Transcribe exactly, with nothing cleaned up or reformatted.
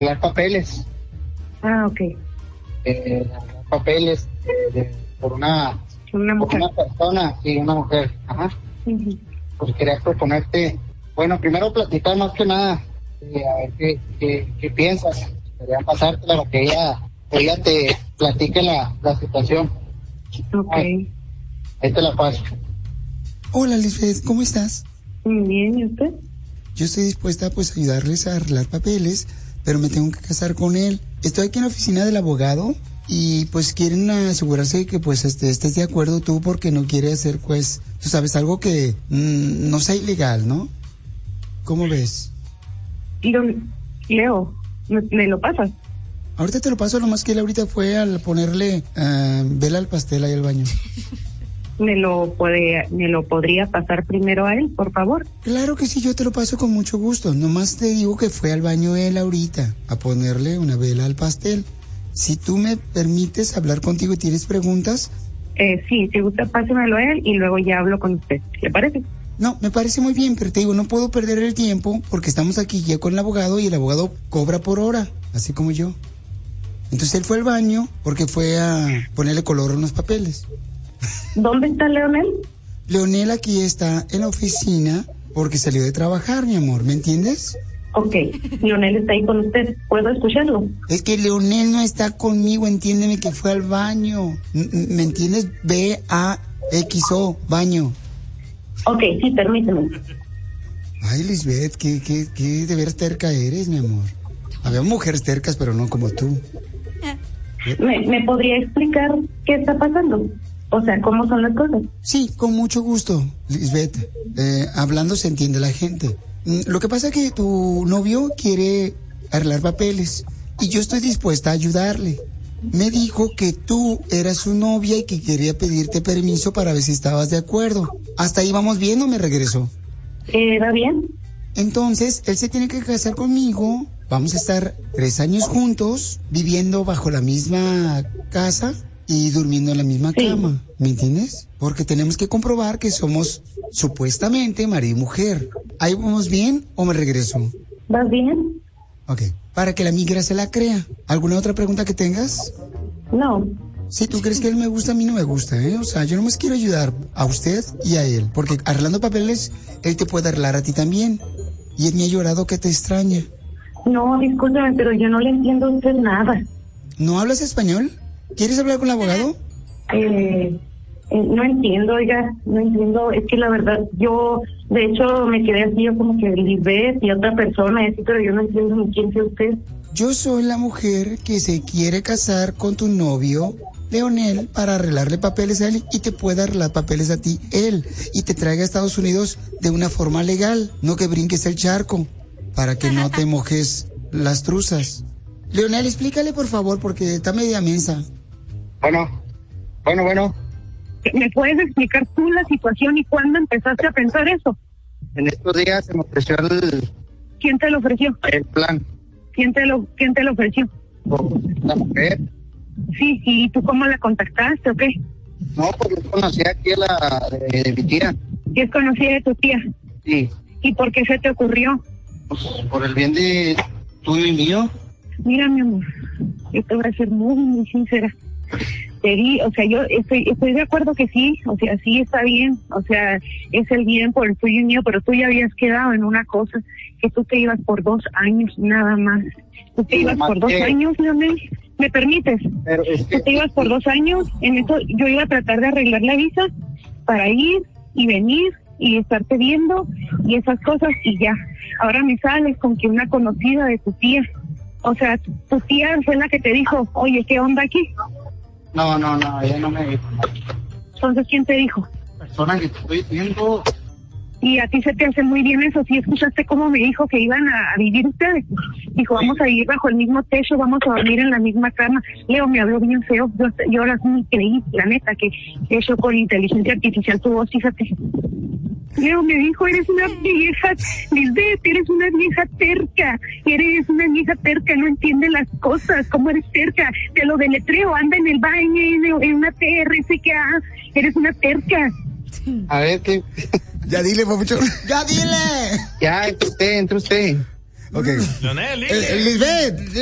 arreglar papeles. Ah, ok. Eh, arreglar papeles eh, de, por una, una mujer. Por una persona, sí, una mujer. Ajá. Uh-huh. Pues quería proponerte, bueno, primero platicar más que nada, eh, a ver qué, qué, qué piensas. Quería pasártela para que ella, ella te platique la, la situación. Ok. Ay, ahí te la paso. Hola, Lisbeth, ¿cómo estás? Muy bien, ¿y usted? Yo estoy dispuesta pues a ayudarles a arreglar papeles, pero me tengo que casar con él. Estoy aquí en la oficina del abogado y pues quieren asegurarse de que pues este, estés de acuerdo tú, porque no quiere hacer pues, tú sabes, algo que mmm, no sea ilegal, ¿no? ¿Cómo ves? Leo, Leo, ¿me, me lo pasas? Ahorita te lo paso, nomás que él ahorita fue al ponerle uh, vela al pastel ahí al baño. ¿Me lo puede, me lo podría pasar primero a él, por favor? Claro que sí, yo te lo paso con mucho gusto. Nomás te digo que fue al baño él ahorita a ponerle una vela al pastel. Si tú me permites hablar contigo y tienes preguntas... Eh, sí, si gusta, pásemelo a él y luego ya hablo con usted. ¿Le parece? No, me parece muy bien, pero te digo, no puedo perder el tiempo porque estamos aquí ya con el abogado y el abogado cobra por hora, así como yo. Entonces él fue al baño porque fue a ponerle color a unos papeles. ¿Dónde está Leonel? Leonel aquí está en la oficina porque salió de trabajar, mi amor, ¿me entiendes? Ok, Leonel está ahí con usted, ¿puedo escucharlo? Es que Leonel no está conmigo, entiéndeme que fue al baño. ¿Me entiendes? B A X O, baño. Ok, sí, permíteme. Ay, Lisbeth, qué, qué, qué de veras terca eres, mi amor. Había mujeres tercas, pero no como tú. ¿Me, ¿Me podría explicar qué está pasando? O sea, ¿cómo son las cosas? Sí, con mucho gusto, Lisbeth. Eh, hablando se entiende la gente. Lo que pasa es que tu novio quiere arreglar papeles y yo estoy dispuesta a ayudarle. Me dijo que tú eras su novia y que quería pedirte permiso para ver si estabas de acuerdo. Hasta ahí vamos bien, ¿o me regresó? ¿Era bien? Entonces, él se tiene que casar conmigo. Vamos a estar tres años juntos, viviendo bajo la misma casa y durmiendo en la misma sí. cama. ¿Me entiendes? Porque tenemos que comprobar que somos supuestamente marido y mujer. ¿Ahí vamos bien o me regreso? ¿Vas bien? Ok. Para que la migra se la crea. ¿Alguna otra pregunta que tengas? No. Si tú crees que él me gusta, a mí no me gusta, ¿eh? O sea, yo nomás quiero ayudar a usted y a él. Porque arreglando papeles, él te puede arreglar a ti también. Y él me ha llorado que te extraña. No, discúlpeme, pero yo no le entiendo a usted nada. ¿No hablas español? ¿Quieres hablar con el abogado? Eh, eh, no entiendo, oiga, no entiendo. Es que la verdad, yo, de hecho, me quedé así, yo como que Lisbeth y otra persona, y así, pero yo no entiendo ni quién sea usted. Yo soy la mujer que se quiere casar con tu novio, Leonel, para arreglarle papeles a él y te pueda arreglar papeles a ti, él, y te traiga a Estados Unidos de una forma legal, no que brinques el charco, para que no te mojes las truzas. Leonel, explícale por favor, porque está media mensa. Bueno, bueno, bueno. ¿Me puedes explicar tú la situación y cuándo empezaste a pensar eso? En estos días se me ofreció el... ¿Quién te lo ofreció? El plan. ¿Quién te lo, quién te lo ofreció? La mujer. Sí, ¿y tú cómo la contactaste o qué? No, porque conocí aquí a la de, de mi tía. ¿Y es conocida de tu tía? Sí. ¿Y por qué se te ocurrió? Pues por el bien de tuyo y mío. Mira, mi amor, yo te voy a ser muy, muy sincera. Te di, o sea, yo estoy estoy de acuerdo que sí, o sea, sí está bien, o sea, es el bien por el tuyo y mío, pero tú ya habías quedado en una cosa, que tú te ibas por dos años nada más. Tú te ibas por dos años, Leonel, ¿me permites? Pero es que... Tú te ibas por dos años, en eso yo iba a tratar de arreglar la visa para ir y venir y estarte viendo y esas cosas y ya. Ahora me sales con que una conocida de tu tía, o sea, tu, tu tía fue la que te dijo, oye, ¿qué onda aquí? No, no, no, ella no me dijo. Entonces, ¿quién te dijo? La persona que te estoy diciendo. Y a ti se te hace muy bien eso. Si escuchaste cómo me dijo que iban a, a vivir ustedes. Dijo, vamos a vivir bajo el mismo techo, vamos a dormir en la misma cama. Leo me habló bien feo. Yo, yo ahora sí creí, la neta, que eso con inteligencia artificial tu voz, fíjate. Leo me dijo, eres una vieja, Lisbeth, eres una vieja terca, eres una vieja terca, no entiende las cosas, ¿cómo eres terca? Te lo deletreo, anda en el baño, en, en una T R C K, eres una terca. A ver, ¿qué? Ya dile, papuchón. ¡Ya dile! Ya, entre usted, entre usted. Ok. Leonel, Eh, Lisbeth.